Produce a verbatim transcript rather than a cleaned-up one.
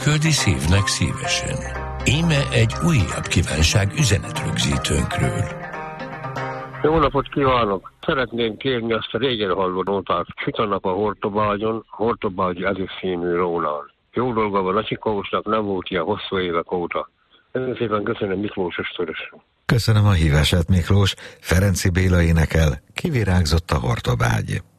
küldi szívnek szívesen. Íme egy újabb kívánság üzenetrögzítőnkről. Jó napot kívánok! Szeretném kérni azt a régen hallott nótát. Süt a nap a Hortobágyon, Hortobágyi ezüstszínű rónál. Jó dolga van Asikósnak, nem volt ilyen hosszú évek óta. Nagyon szépen köszönöm, Miklós Ösztörös. Köszönöm a hívását, Miklós. Ferenci Béla énekel, Kivirágzott a Hortobágy.